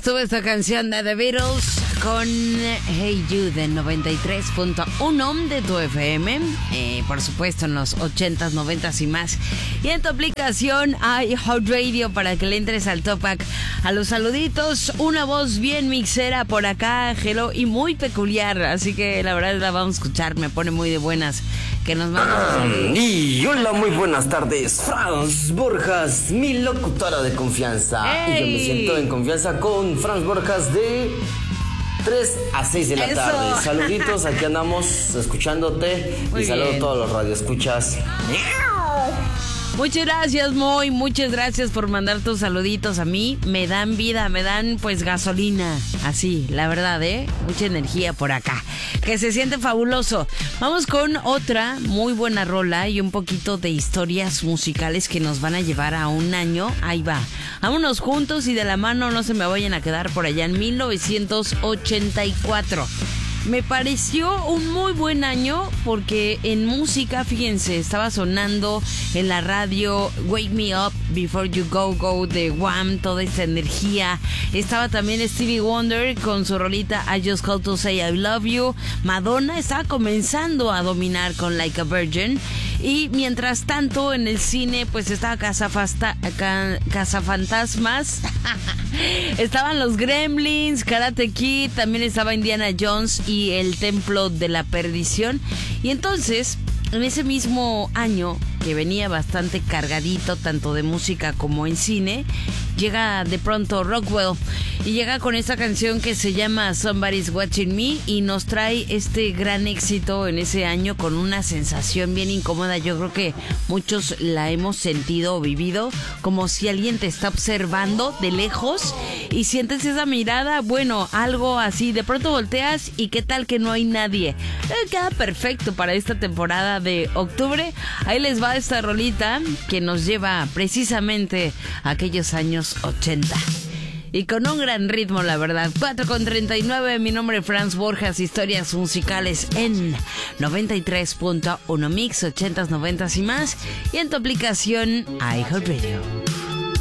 estuvo esta canción de The Beatles con Hey You de 93.1 de tu FM. Por supuesto en los 80s, 90s y más. Y en tu aplicación iHeartRadio para que le entres al Topac. A los saluditos, una voz bien mixera por acá, hello, y muy peculiar. Así que la verdad la vamos a escuchar, me pone muy de buenas. Que nos mandan. Y hola, muy buenas tardes, Franz Borjas, mi locutora de confianza. ¡Ey! Y yo me siento en confianza con Franz Borjas de 3 a 6 de la ¡Eso! tarde. Saluditos, aquí andamos escuchándote. Muy y saludo bien. a todos los radioescuchas. Muchas gracias, Moy, muchas gracias por mandar tus saluditos a mí. Me dan vida, me dan pues gasolina. Así, la verdad, mucha energía por acá. Que se siente fabuloso. Vamos con otra muy buena rola y un poquito de historias musicales que nos van a llevar a un año. Ahí va. Vámonos juntos y de la mano, no se me vayan a quedar por allá en 1984. Me pareció un muy buen año porque en música, fíjense, estaba sonando en la radio Wake Me Up Before You Go Go de Wham, toda esta energía. Estaba también Stevie Wonder con su rolita I Just Called to Say I Love You. Madonna estaba comenzando a dominar con Like a Virgin. Y mientras tanto en el cine pues estaba Cazafantasmas. Estaban los Gremlins, Karate Kid, también estaba Indiana Jones y el Templo de la Perdición. Y entonces, en ese mismo año, que venía bastante cargadito tanto de música como en cine, llega de pronto Rockwell y llega con esta canción que se llama Somebody's Watching Me y nos trae este gran éxito en ese año con una sensación bien incómoda. Yo creo que muchos la hemos sentido o vivido, como si alguien te está observando de lejos y sientes esa mirada, bueno, algo así, de pronto volteas y qué tal que no hay nadie. Queda perfecto para esta temporada de octubre. Ahí les va esta rolita que nos lleva precisamente a aquellos años 80. Y con un gran ritmo, la verdad. 4:39, mi nombre es Franz Borjas, historias musicales en 93.1 Mix, 80s, 90s y más. Y en tu aplicación iHeartRadio.